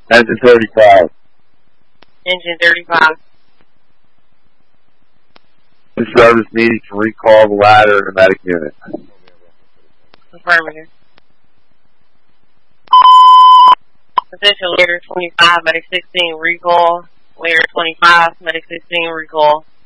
Engine 35. Engine 35. The service needed to recall the ladder in the medic unit. Affirmative. Position leader 25, medic 16, recall. Leader 25, medic 16, recall.